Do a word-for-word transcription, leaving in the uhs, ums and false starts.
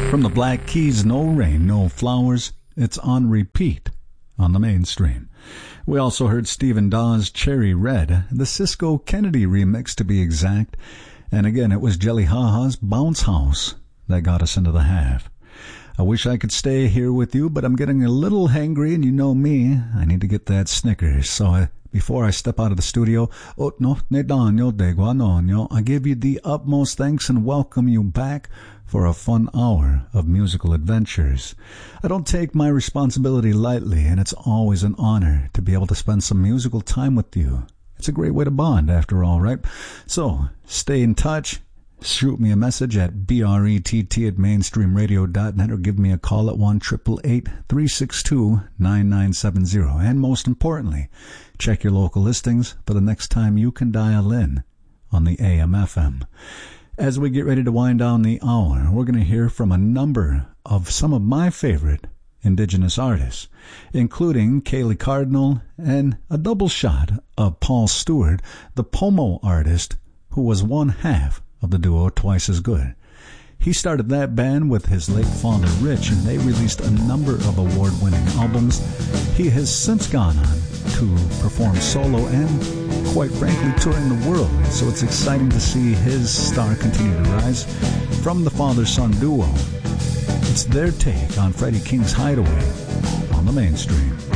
From the Black Keys, No Rain, No Flowers. It's on repeat on the mainstream. We also heard Stephen Dawes' Cherry Red, the Cisco Kennedy remix to be exact. And again, it was Jelly Ha-Ha's Bounce House that got us into the half. I wish I could stay here with you, but I'm getting a little hangry, and you know me. I need to get that Snickers. So I, before I step out of the studio, oh, no, ne danyo de guanonyo, I give you the utmost thanks and welcome you back for a fun hour of musical adventures. I don't take my responsibility lightly, and it's always an honor to be able to spend some musical time with you. It's a great way to bond, after all, right? So, stay in touch. Shoot me a message at brett at mainstreamradio dot net or give me a call at one eight eight eight, three six two, nine nine seven zero. And most importantly, check your local listings for the next time you can dial in on the A M F M. As we get ready to wind down the hour, we're going to hear from a number of some of my favorite indigenous artists, including Kaylee Cardinal and a double shot of Paul Stewart, the Pomo artist who was one half of the duo Twice as Good. He started that band with his late father Rich, and they released a number of award-winning albums. He has since gone on to perform solo and, quite frankly, touring the world, so it's exciting to see his star continue to rise. From the father-son duo, it's their take on Freddie King's Hideaway on the mainstream.